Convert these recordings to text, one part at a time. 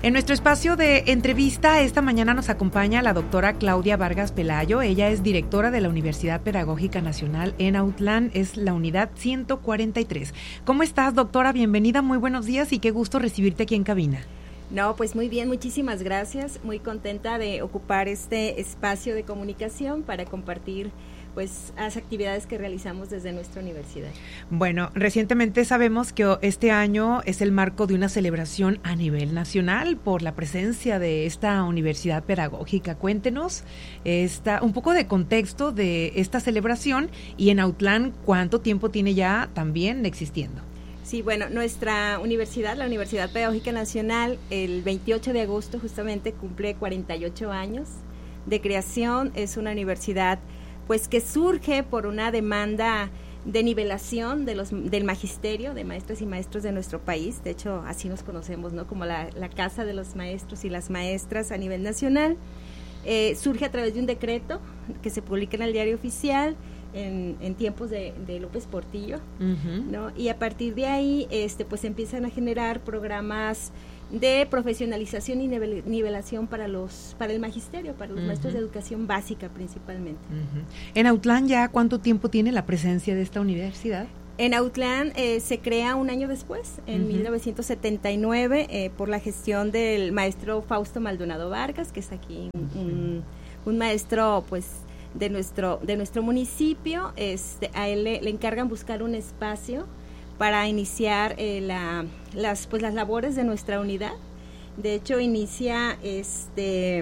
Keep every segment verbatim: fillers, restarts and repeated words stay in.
En nuestro espacio de entrevista, esta mañana nos acompaña la doctora Claudia Vargas Pelayo. Ella es directora de la Universidad Pedagógica Nacional en Autlán, es la unidad ciento cuarenta y tres. ¿Cómo estás, doctora? Bienvenida, muy buenos días y qué gusto recibirte aquí en cabina. No, pues muy bien, muchísimas gracias. Muy contenta de ocupar este espacio de comunicación para compartir pues las actividades que realizamos desde nuestra universidad. Bueno, recientemente sabemos que este año es el marco de una celebración a nivel nacional por la presencia de esta universidad pedagógica. Cuéntenos esta, un poco de contexto de esta celebración y en Autlán, ¿cuánto tiempo tiene ya también existiendo? Sí, bueno, nuestra universidad, la Universidad Pedagógica Nacional, el veintiocho de agosto justamente cumple cuarenta y ocho años de creación. Es una universidad pues que surge por una demanda de nivelación de los del magisterio, de maestras y maestros de nuestro país. De hecho, así nos conocemos, ¿no? Como la, la casa de los maestros y las maestras a nivel nacional. Eh, surge a través de un decreto que se publica en el Diario Oficial en, en tiempos de, de López Portillo, uh-huh. ¿no? Y a partir de ahí, este, pues empiezan a generar programas de profesionalización y nivel, nivelación para los para el magisterio, para los uh-huh. maestros de educación básica principalmente. Uh-huh. En Autlán, ¿ya cuánto tiempo tiene la presencia de esta universidad? En Autlán eh, se crea un año después, en uh-huh. mil novecientos setenta y nueve, eh, por la gestión del maestro Fausto Maldonado Vargas, que es aquí uh-huh. un, un maestro pues de nuestro de nuestro municipio. Este, a él le, le encargan buscar un espacio para iniciar eh, la, las pues las labores de nuestra unidad. De hecho, inicia este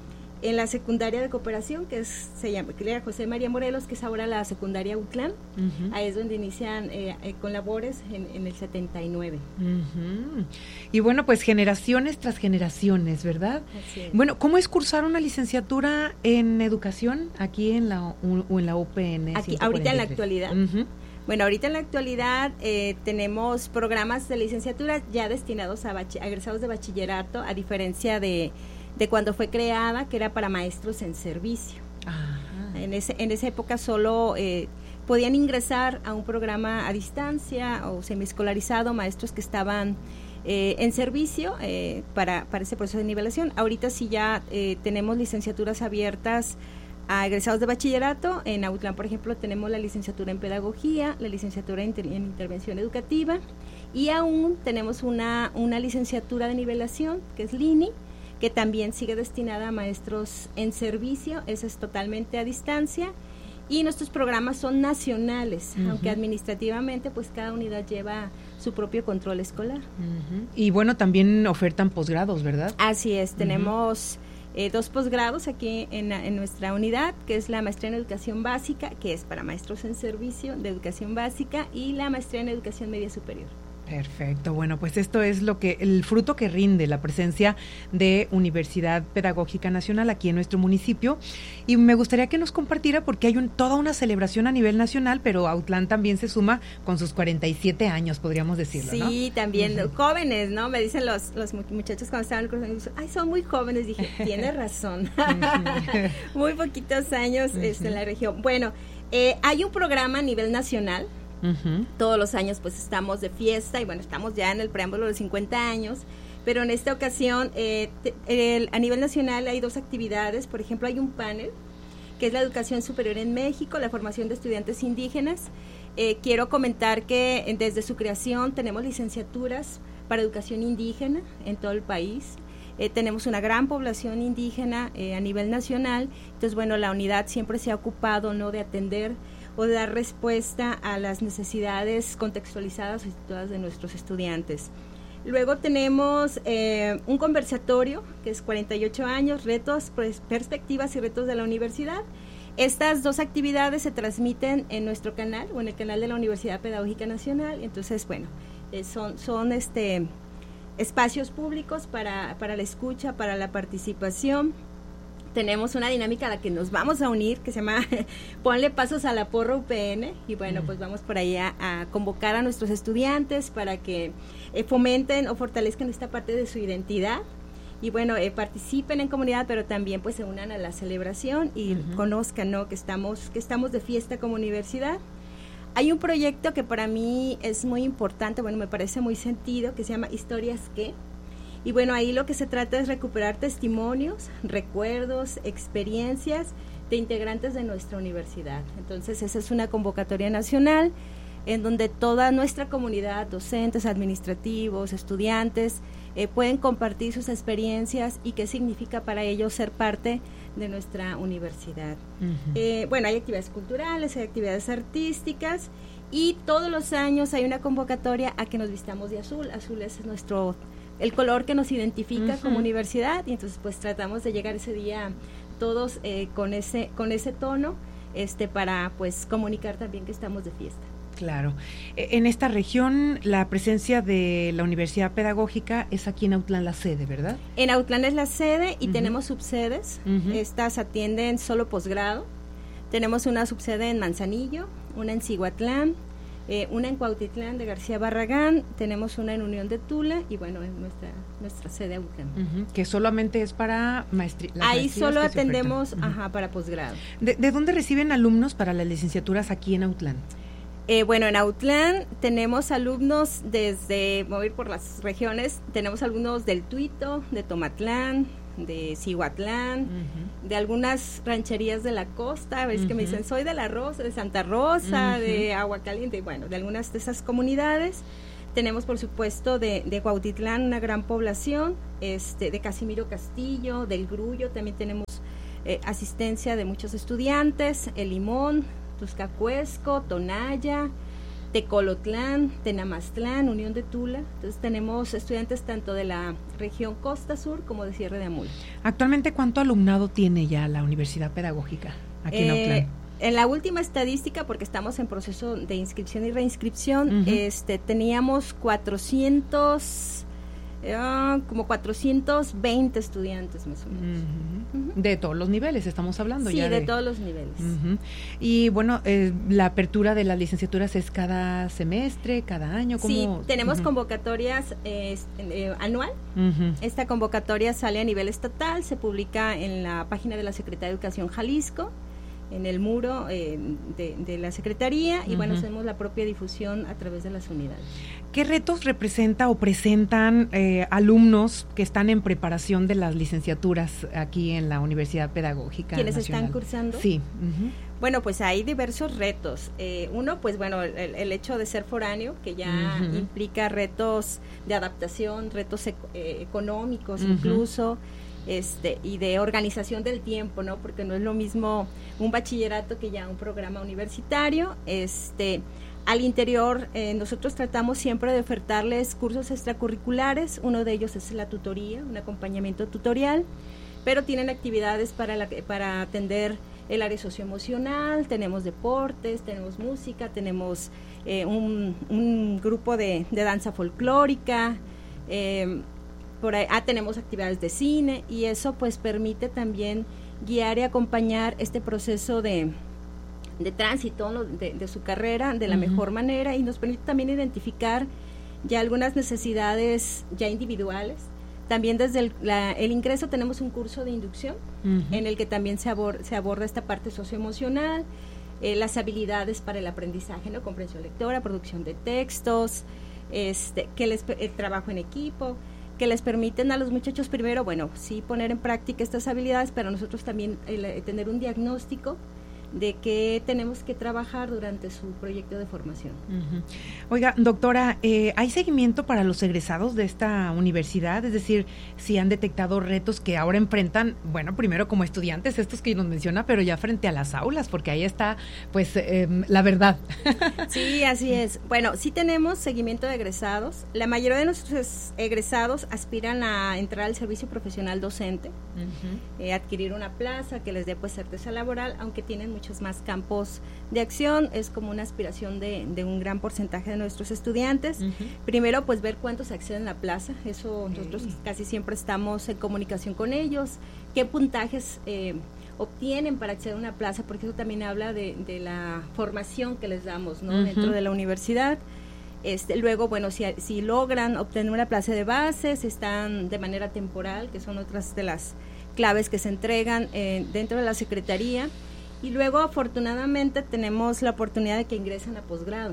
en la secundaria de cooperación, que es, se llama que era José María Morelos, que es ahora la secundaria Autlán. Uh-huh. Ahí es donde inician eh, eh, con labores en, en el setenta y nueve. Uh-huh. Y bueno, pues generaciones tras generaciones, ¿verdad? Así es. Bueno, ¿cómo es cursar una licenciatura en educación aquí en la, o en la U P N? Aquí, ahorita en la actualidad. Uh-huh. Bueno, ahorita en la actualidad eh, tenemos programas de licenciatura ya destinados a, bach- a egresados de bachillerato, a diferencia de, de cuando fue creada, que era para maestros en servicio. Ajá. En, ese, en esa época solo eh, podían ingresar a un programa a distancia o semiescolarizado maestros que estaban eh, en servicio eh, para, para ese proceso de nivelación. Ahorita sí ya eh, tenemos licenciaturas abiertas a egresados de bachillerato. En Autlán, por ejemplo, tenemos la licenciatura en pedagogía, la licenciatura en, en intervención educativa y aún tenemos una, una licenciatura de nivelación, que es LINI, que también sigue destinada a maestros en servicio. Esa es totalmente a distancia y nuestros programas son nacionales, uh-huh. aunque administrativamente pues cada unidad lleva su propio control escolar. Uh-huh. Y bueno, también ofertan posgrados, ¿verdad? Así es, tenemos uh-huh. Eh, dos posgrados aquí en, en nuestra unidad, que es la maestría en educación básica, que es para maestros en servicio de educación básica, y la maestría en educación media superior. Perfecto, bueno, pues esto es lo que el fruto que rinde la presencia de Universidad Pedagógica Nacional aquí en nuestro municipio, y me gustaría que nos compartiera porque hay un, toda una celebración a nivel nacional, pero Autlán también se suma con sus cuarenta y siete años, podríamos decirlo, sí, ¿no? Sí, también uh-huh. jóvenes, ¿no? Me dicen los, los muchachos cuando estaban en el curso, ay, son muy jóvenes, dije, tienes razón, uh-huh. muy poquitos años uh-huh. este, en la región. Bueno, eh, hay un programa a nivel nacional. Uh-huh. Todos los años pues estamos de fiesta y bueno, estamos ya en el preámbulo de cincuenta años, pero en esta ocasión eh, te, el, a nivel nacional hay dos actividades. Por ejemplo, hay un panel que es la educación superior en México, la formación de estudiantes indígenas. Eh, quiero comentar que eh, desde su creación tenemos licenciaturas para educación indígena en todo el país. Eh, tenemos una gran población indígena eh, a nivel nacional. Entonces, bueno, la unidad siempre se ha ocupado, ¿no?, de atender o de dar respuesta a las necesidades contextualizadas y situadas de nuestros estudiantes. Luego tenemos eh, un conversatorio, que es cuarenta y ocho años, retos, pues, perspectivas y retos de la universidad. Estas dos actividades se transmiten en nuestro canal o en el canal de la Universidad Pedagógica Nacional. Entonces, bueno, eh, son, son este, espacios públicos para, para la escucha, para la participación. Tenemos una dinámica a la que nos vamos a unir, que se llama Ponle Pasos a la Porra U P N, y bueno, pues vamos por ahí a, a convocar a nuestros estudiantes para que eh, fomenten o fortalezcan esta parte de su identidad, y bueno, eh, participen en comunidad, pero también pues se unan a la celebración y uh-huh. conozcan, ¿no?, que estamos, que estamos de fiesta como universidad. Hay un proyecto que para mí es muy importante, bueno, me parece muy sentido, que se llama Historias Que, Y bueno, ahí lo que se trata es recuperar testimonios, recuerdos, experiencias de integrantes de nuestra universidad. Entonces, esa es una convocatoria nacional en donde toda nuestra comunidad, docentes, administrativos, estudiantes, eh, pueden compartir sus experiencias y qué significa para ellos ser parte de nuestra universidad. Uh-huh. Eh, bueno, hay actividades culturales, hay actividades artísticas y todos los años hay una convocatoria a que nos vistamos de azul. Azul es nuestro, el color que nos identifica uh-huh. como universidad, y entonces pues tratamos de llegar ese día todos eh, con ese con ese tono este para pues comunicar también que estamos de fiesta. Claro. En esta región, la presencia de la Universidad Pedagógica es aquí en Autlán la sede, ¿verdad? En Autlán es la sede y uh-huh. tenemos subsedes. Uh-huh. Estas atienden solo posgrado. Tenemos una subsede en Manzanillo, una en Cihuatlán, eh, una en Cuautitlán de García Barragán, tenemos una en Unión de Tula y bueno, en nuestra nuestra sede Autlán. Uh-huh. Que solamente es para maestría. Ahí solo atendemos uh-huh. ajá, para posgrado. ¿De, ¿De dónde reciben alumnos para las licenciaturas aquí en Autlán? Eh, bueno, en Autlán tenemos alumnos desde, voy a ir por las regiones, tenemos alumnos del Tuito, de Tomatlán, de Cihuatlán, uh-huh. de algunas rancherías de la costa, ves uh-huh. que me dicen, soy de La Rosa, de Santa Rosa, uh-huh. de Agua Caliente, bueno, de algunas de esas comunidades. Tenemos, por supuesto, de, de Cuautitlán una gran población, este, de Casimiro Castillo, del Grullo, también tenemos eh, asistencia de muchos estudiantes, El Limón, Tuscacuesco, Tonaya, Tecolotlán, Tenamaztlán, Unión de Tula. Entonces tenemos estudiantes tanto de la región Costa Sur como de Sierra de Amul. Actualmente, ¿cuánto alumnado tiene ya la Universidad Pedagógica aquí en Autlán? Eh, en la última estadística, porque estamos en proceso de inscripción y reinscripción, uh-huh. este, teníamos cuatrocientos, uh, como cuatrocientos veinte estudiantes más o menos. Uh-huh. Uh-huh. De todos los niveles estamos hablando. Sí, ya de, de todos los niveles. Uh-huh. Y bueno, eh, la apertura de las licenciaturas es cada semestre, cada año. ¿Cómo? Sí, tenemos uh-huh. convocatorias eh, eh, anual. Uh-huh. Esta convocatoria sale a nivel estatal, se publica en la página de la Secretaría de Educación Jalisco, en el muro eh, de, de la Secretaría, y uh-huh. bueno, hacemos la propia difusión a través de las unidades. ¿Qué retos representa o presentan eh, alumnos que están en preparación de las licenciaturas aquí en la Universidad Pedagógica ¿Quienes Nacional? Están cursando? Sí. Uh-huh. Bueno, pues hay diversos retos. Eh, uno, pues bueno, el, el hecho de ser foráneo, que ya uh-huh. implica retos de adaptación, retos e- eh, económicos uh-huh. incluso, este y de organización del tiempo, ¿no? Porque no es lo mismo un bachillerato que ya un programa universitario. Este al interior eh, nosotros tratamos siempre de ofertarles cursos extracurriculares. Uno de ellos es la tutoría, un acompañamiento tutorial, pero tienen actividades para la, para atender el área socioemocional, tenemos deportes, tenemos música, tenemos eh, un, un grupo de, de danza folclórica, eh, por ahí, ah, tenemos actividades de cine, y eso pues permite también guiar y acompañar este proceso de, de tránsito, ¿no? de, de su carrera de la uh-huh. mejor manera, y nos permite también identificar ya algunas necesidades ya individuales. También desde el, la, el ingreso tenemos un curso de inducción uh-huh. en el que también se, abor, se aborda esta parte socioemocional, eh, las habilidades para el aprendizaje, ¿no? Comprensión lectora, producción de textos, este, que les, el trabajo en equipo, que les permiten a los muchachos primero, bueno, sí poner en práctica estas habilidades, pero nosotros también el, tener un diagnóstico de qué tenemos que trabajar durante su proyecto de formación. Uh-huh. Oiga, doctora, eh, ¿hay seguimiento para los egresados de esta universidad? Es decir, si han detectado retos que ahora enfrentan, bueno, primero como estudiantes, estos que nos menciona, pero ya frente a las aulas, porque ahí está, pues, eh, la verdad. Sí, así es. Bueno, sí tenemos seguimiento de egresados. La mayoría de nuestros egresados aspiran a entrar al servicio profesional docente, uh-huh. eh, adquirir una plaza que les dé, pues, certeza laboral, aunque tienen muchos más campos de acción. Es como una aspiración de, de un gran porcentaje de nuestros estudiantes. Uh-huh. Primero, pues ver cuántos acceden a la plaza, eso okay. nosotros casi siempre estamos en comunicación con ellos, qué puntajes eh, obtienen para acceder a una plaza, porque eso también habla de, de la formación que les damos, ¿no? Uh-huh. dentro de la universidad. Este, luego, bueno, si, si logran obtener una plaza de base, si están de manera temporal, que son otras de las claves que se entregan eh, dentro de la Secretaría. Y luego, afortunadamente, tenemos la oportunidad de que ingresen a posgrado.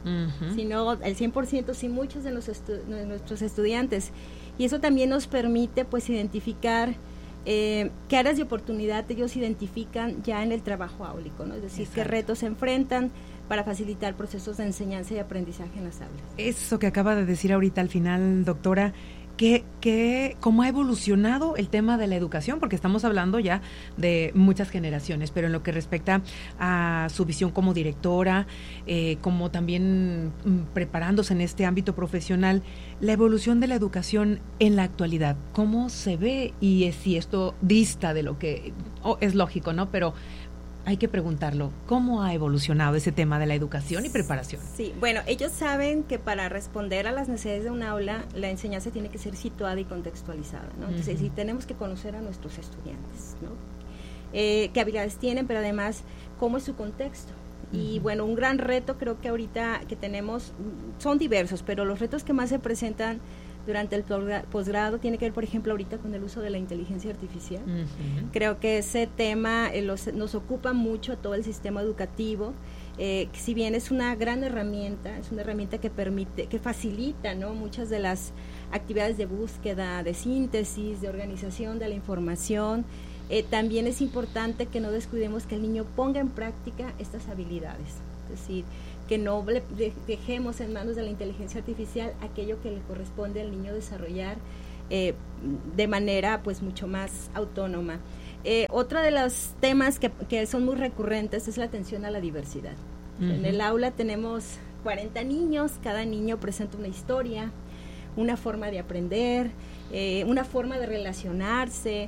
uh-huh. sino el cien por ciento, sí muchos de, los estu- de nuestros estudiantes. Y eso también nos permite pues identificar eh, qué áreas de oportunidad ellos identifican ya en el trabajo áulico, ¿no? Es decir, exacto, qué retos se enfrentan para facilitar procesos de enseñanza y aprendizaje en las aulas. Eso que acaba de decir ahorita al final, doctora, ¿Qué, qué, ¿cómo ha evolucionado el tema de la educación? Porque estamos hablando ya de muchas generaciones, pero en lo que respecta a su visión como directora, eh, como también mm, preparándose en este ámbito profesional, la evolución de la educación en la actualidad, ¿cómo se ve? Y es, si esto dista de lo que oh, es lógico, ¿no? Pero hay que preguntarlo, ¿cómo ha evolucionado ese tema de la educación y preparación? Sí, bueno, ellos saben que para responder a las necesidades de un aula, la enseñanza tiene que ser situada y contextualizada, ¿no? Entonces, uh-huh. sí, tenemos que conocer a nuestros estudiantes, ¿no? Eh, qué habilidades tienen, pero además, cómo es su contexto. Uh-huh. Y bueno, un gran reto creo que ahorita que tenemos, son diversos, pero los retos que más se presentan durante el posgrado tiene que ver, por ejemplo, ahorita con el uso de la inteligencia artificial. Uh-huh. Creo que ese tema eh, los, nos ocupa mucho a todo el sistema educativo, eh, que si bien es una gran herramienta, es una herramienta que permite, que facilita, ¿no?, muchas de las actividades de búsqueda, de síntesis, de organización de la información. Eh, también es importante que no descuidemos que el niño ponga en práctica estas habilidades, es decir, que no le dejemos en manos de la inteligencia artificial aquello que le corresponde al niño desarrollar eh, de manera pues mucho más autónoma. Eh, otro de los temas que, que son muy recurrentes es la atención a la diversidad. Uh-huh. En el aula tenemos cuarenta niños, cada niño presenta una historia, una forma de aprender, eh, una forma de relacionarse,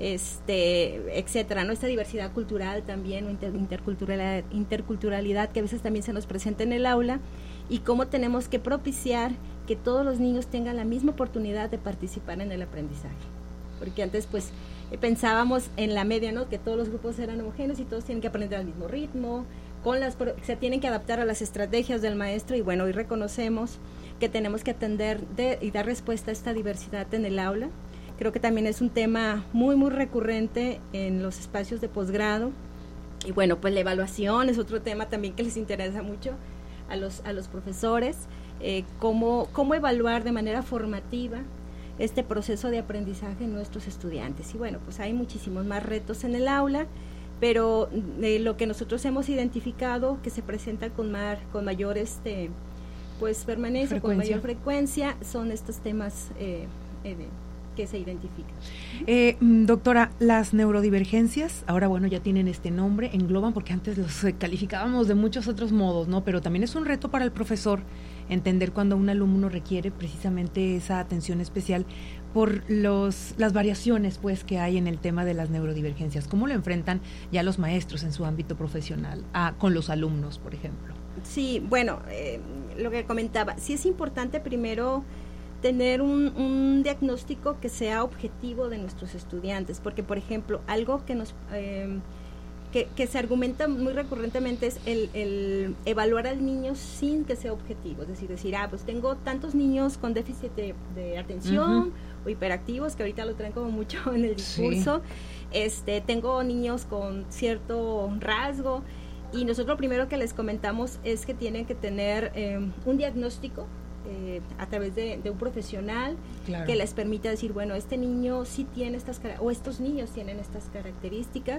este, etcétera, ¿no? Esta diversidad cultural también, inter, interculturalidad, interculturalidad que a veces también se nos presenta en el aula, y cómo tenemos que propiciar que todos los niños tengan la misma oportunidad de participar en el aprendizaje, porque antes pues eh, pensábamos en la media, ¿no?, que todos los grupos eran homogéneos y todos tienen que aprender al mismo ritmo, con las se tienen que adaptar a las estrategias del maestro, y bueno, hoy reconocemos que tenemos que atender de, y dar respuesta a esta diversidad en el aula. Creo que también es un tema muy, muy recurrente en los espacios de posgrado. Y bueno, pues la evaluación es otro tema también que les interesa mucho a los, a los profesores. Eh, cómo, cómo evaluar de manera formativa este proceso de aprendizaje en nuestros estudiantes. Y bueno, pues hay muchísimos más retos en el aula, pero eh, lo que nosotros hemos identificado que se presenta con, mar, con mayor este, pues, permanencia, frecuencia. con mayor frecuencia, son estos temas eh, eh, de que se identifica. Eh, doctora, las neurodivergencias, ahora bueno, ya tienen este nombre, engloban, porque antes los eh, calificábamos de muchos otros modos, ¿no? Pero también es un reto para el profesor entender cuando un alumno requiere precisamente esa atención especial por los las variaciones pues que hay en el tema de las neurodivergencias. ¿Cómo lo enfrentan ya los maestros en su ámbito profesional a, con los alumnos, por ejemplo? Sí, bueno, eh, lo que comentaba, sí es importante primero tener un, un diagnóstico que sea objetivo de nuestros estudiantes, porque por ejemplo, algo que nos eh, que, que se argumenta muy recurrentemente es el, el evaluar al niño sin que sea objetivo, es decir, decir, ah, pues tengo tantos niños con déficit de, de atención, uh-huh, o hiperactivos, que ahorita lo traen como mucho en el discurso, sí. este, tengo niños con cierto rasgo, y nosotros lo primero que les comentamos es que tienen que tener eh, un diagnóstico Eh, a través de, de un profesional, claro, que les permita decir, bueno, este niño sí tiene estas, o estos niños tienen estas características,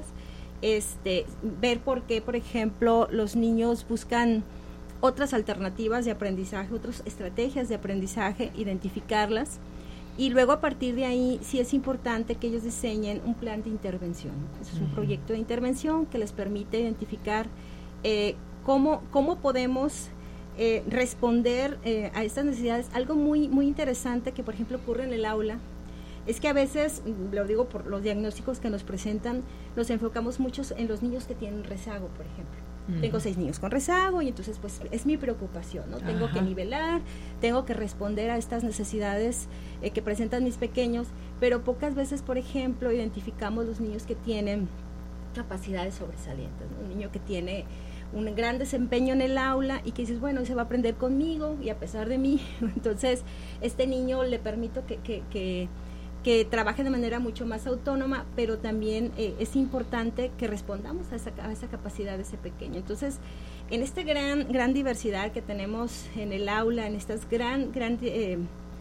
este, ver por qué, por ejemplo, los niños buscan otras alternativas de aprendizaje, otras estrategias de aprendizaje, identificarlas, y luego a partir de ahí sí es importante que ellos diseñen un plan de intervención. Eso es un uh-huh. proyecto de intervención que les permite identificar eh, cómo, cómo podemos Eh, responder eh, a estas necesidades. Algo muy muy interesante que por ejemplo ocurre en el aula es que a veces, lo digo por los diagnósticos que nos presentan, nos enfocamos mucho en los niños que tienen rezago, por ejemplo. Uh-huh. Tengo seis niños con rezago y entonces pues es mi preocupación, ¿no? Tengo Ajá. que nivelar, tengo que responder a estas necesidades eh, que presentan mis pequeños, pero pocas veces, por ejemplo, identificamos los niños que tienen capacidades sobresalientes, ¿no? Un niño que tiene un gran desempeño en el aula y que dices, bueno, se va a aprender conmigo y a pesar de mí. Entonces, este niño le permito que, que, que, que trabaje de manera mucho más autónoma, pero también eh, es importante que respondamos a esa, a esa capacidad de ese pequeño. Entonces, en esta gran gran diversidad que tenemos en el aula, en estas gran, gran eh,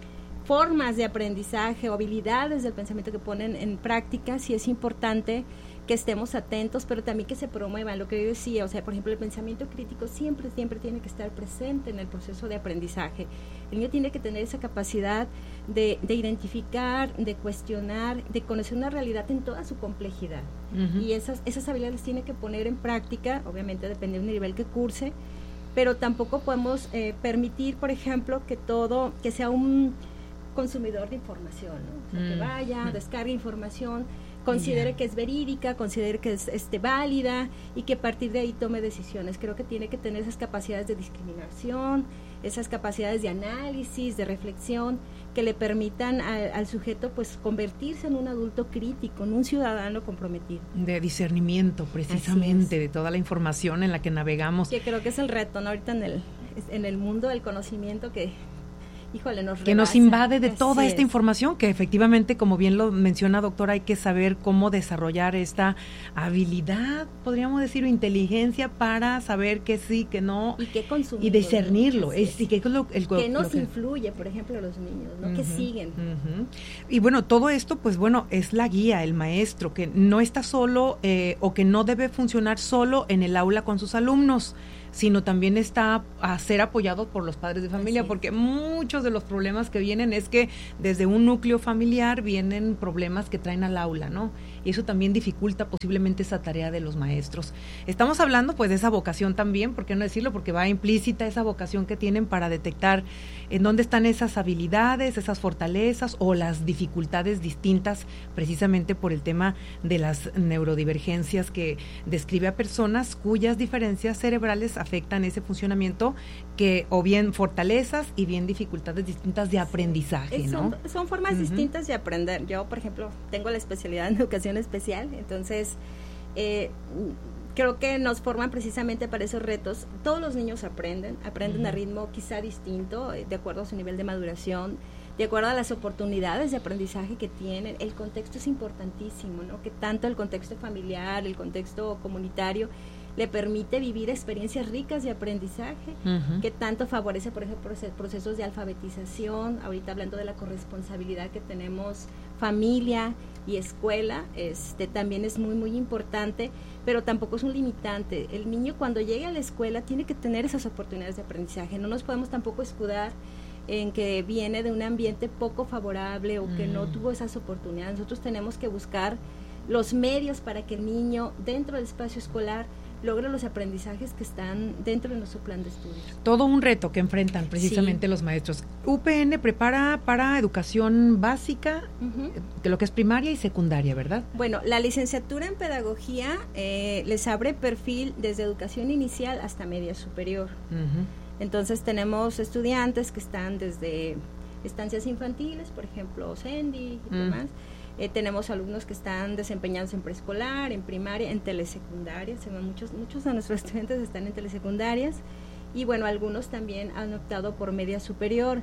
formas de aprendizaje o habilidades del pensamiento que ponen en práctica, sí es importante que estemos atentos, pero también que se promuevan, lo que yo decía, o sea, por ejemplo, el pensamiento crítico siempre, siempre tiene que estar presente en el proceso de aprendizaje. El niño tiene que tener esa capacidad de, de identificar, de cuestionar, de conocer una realidad en toda su complejidad. Uh-huh. Y esas, esas habilidades tiene que poner en práctica, obviamente dependiendo del nivel que curse, pero tampoco podemos eh, permitir, por ejemplo, que todo, que sea un consumidor de información, ¿no? O sea, uh-huh. que vaya, descargue información, considere yeah. que es verídica, considere que es este, válida y que a partir de ahí tome decisiones. Creo que tiene que tener esas capacidades de discriminación, esas capacidades de análisis, de reflexión, que le permitan a, al sujeto pues convertirse en un adulto crítico, en un ciudadano comprometido. De discernimiento, precisamente, de toda la información en la que navegamos. Que creo que es el reto, ¿no? Ahorita en el, en el mundo del conocimiento que... Híjole, nos que nos invade de toda Así esta es. información, que efectivamente, como bien lo menciona, doctora, hay que saber cómo desarrollar esta habilidad, podríamos decir, o inteligencia para saber que sí, que no, y qué consumir, y discernirlo, es, y que es lo, el, que nos lo que, influye, por ejemplo, a los niños, ¿no? Uh-huh, que siguen. Uh-huh. Y bueno, todo esto, pues bueno, es la guía, el maestro, que no está solo, eh, o que no debe funcionar solo en el aula con sus alumnos, sino también está a ser apoyado por los padres de familia, sí. porque muchos de los problemas que vienen es que desde un núcleo familiar vienen problemas que traen al aula, ¿no? Y eso también dificulta posiblemente esa tarea de los maestros. Estamos hablando pues de esa vocación también, ¿por qué no decirlo? Porque va implícita esa vocación que tienen para detectar en dónde están esas habilidades, esas fortalezas o las dificultades distintas, precisamente por el tema de las neurodivergencias que describe a personas cuyas diferencias cerebrales afectan ese funcionamiento, que o bien fortalezas y bien dificultades distintas de aprendizaje, ¿no? Son, son formas uh-huh. distintas de aprender. Yo, por ejemplo, tengo la especialidad en educación especial, entonces eh, creo que nos forman precisamente para esos retos. Todos los niños aprenden, aprenden uh-huh. a ritmo quizá distinto, de acuerdo a su nivel de maduración, de acuerdo a las oportunidades de aprendizaje que tienen. El contexto es importantísimo, ¿no? Que tanto el contexto familiar, el contexto comunitario le permite vivir experiencias ricas de aprendizaje, uh-huh. que tanto favorece, por ejemplo, procesos de alfabetización. Ahorita hablando de la corresponsabilidad que tenemos familia y escuela, este también es muy muy importante, pero tampoco es un limitante. El niño cuando llegue a la escuela tiene que tener esas oportunidades de aprendizaje. No nos podemos tampoco escudar en que viene de un ambiente poco favorable o que mm. no tuvo esas oportunidades. Nosotros tenemos que buscar los medios para que el niño dentro del espacio escolar logre los aprendizajes que están dentro de nuestro plan de estudios. Todo un reto que enfrentan precisamente sí. los maestros. U P N prepara para educación básica, uh-huh. de lo que es primaria y secundaria, ¿verdad? Bueno, la licenciatura en pedagogía eh, les abre perfil desde educación inicial hasta media superior. Uh-huh. Entonces tenemos estudiantes que están desde estancias infantiles, por ejemplo, Sendy y uh-huh. demás. Eh, tenemos alumnos que están desempeñados en preescolar, en primaria, en telesecundaria. Se ven muchos, muchos de nuestros estudiantes están en telesecundarias y bueno, algunos también han optado por media superior.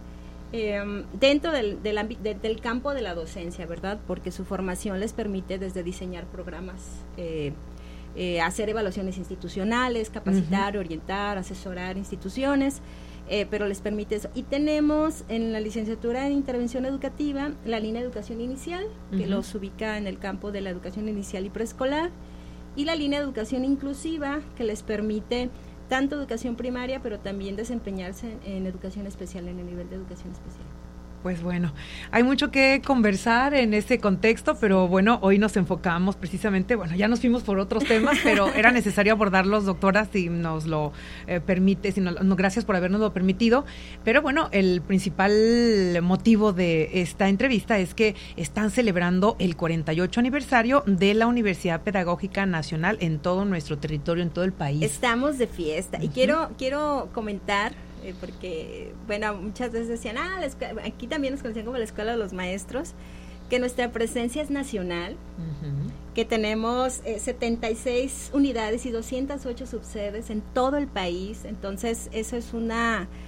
Eh, dentro del, del, ámbito, de, del campo de la docencia, ¿verdad? Porque su formación les permite desde diseñar programas, eh, eh, hacer evaluaciones institucionales, capacitar, uh-huh. orientar, asesorar instituciones. Eh, pero les permite eso. Y tenemos en la licenciatura en intervención educativa la línea de educación inicial, que uh-huh. los ubica en el campo de la educación inicial y preescolar, y la línea de educación inclusiva, que les permite tanto educación primaria, pero también desempeñarse en, en educación especial, en el nivel de educación especial. Pues bueno, hay mucho que conversar en ese contexto, pero bueno, hoy nos enfocamos precisamente, bueno, ya nos fuimos por otros temas, pero era necesario abordarlos, doctora, si nos lo eh, permite, si no, no, gracias por habernos lo permitido, pero bueno, el principal motivo de esta entrevista es que están celebrando el cuarenta y ocho aniversario de la Universidad Pedagógica Nacional en todo nuestro territorio, en todo el país. Estamos de fiesta, uh-huh. y quiero, quiero comentar, Eh, porque, bueno, muchas veces decían, ah, la escuela, aquí también nos conocían como la Escuela de los Maestros, que nuestra presencia es nacional, uh-huh. que tenemos eh, setenta y seis unidades y doscientas ocho subsedes en todo el país. Entonces eso es una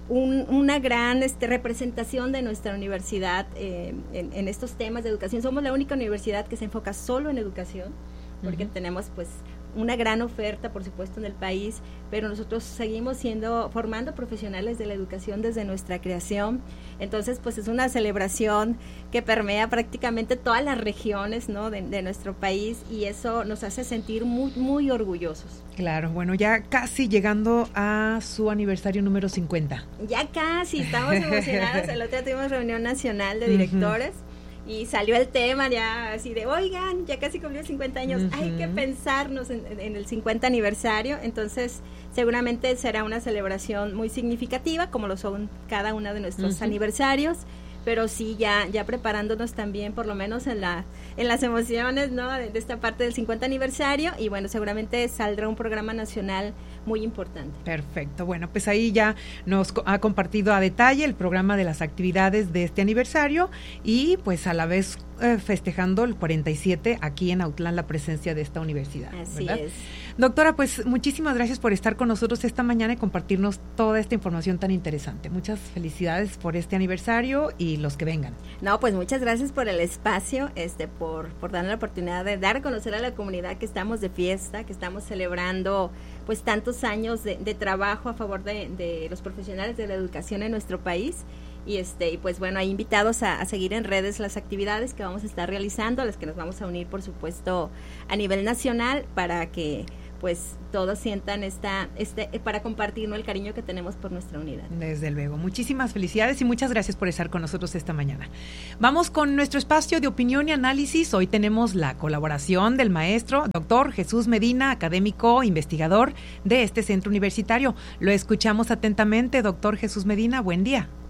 un, una gran este, representación de nuestra universidad eh, en, en estos temas de educación. Somos la única universidad que se enfoca solo en educación, porque uh-huh. tenemos pues una gran oferta, por supuesto, en el país, pero nosotros seguimos siendo, formando profesionales de la educación desde nuestra creación. Entonces, pues es una celebración que permea prácticamente todas las regiones, ¿no?, de, de nuestro país, y eso nos hace sentir muy, muy orgullosos. Claro, bueno, ya casi llegando a su aniversario número cincuenta. Ya casi, estamos emocionados. El otro día tuvimos reunión nacional de directores. Uh-huh. Y salió el tema ya así de, oigan, ya casi cumplió cincuenta años, uh-huh. hay que pensarnos en, en el cincuenta aniversario. Entonces seguramente será una celebración muy significativa, como lo son cada uno de nuestros uh-huh. aniversarios, pero sí ya ya preparándonos también por lo menos en la en las emociones, ¿no?, de, de esta parte del cincuenta aniversario, y bueno, seguramente saldrá un programa nacional muy importante. Perfecto, bueno, pues ahí ya nos ha compartido a detalle el programa de las actividades de este aniversario, y pues a la vez eh, festejando el cuarenta y siete aquí en Autlán, la presencia de esta universidad. Así ¿verdad? es. Doctora, pues muchísimas gracias por estar con nosotros esta mañana y compartirnos toda esta información tan interesante. Muchas felicidades por este aniversario y los que vengan. No, pues muchas gracias por el espacio, este, por, por darnos la oportunidad de dar a conocer a la comunidad que estamos de fiesta, que estamos celebrando pues tantos años de, de trabajo a favor de, de los profesionales de la educación en nuestro país. Y este y pues bueno, hay invitados a, a seguir en redes las actividades que vamos a estar realizando, a las que nos vamos a unir, por supuesto, a nivel nacional, para que pues todos sientan esta este para compartir, ¿no?, el cariño que tenemos por nuestra unidad. Desde luego. Muchísimas felicidades y muchas gracias por estar con nosotros esta mañana. Vamos con nuestro espacio de opinión y análisis. Hoy tenemos la colaboración del maestro doctor Jesús Medina, académico investigador de este centro universitario. Lo escuchamos atentamente, doctor Jesús Medina. Buen día.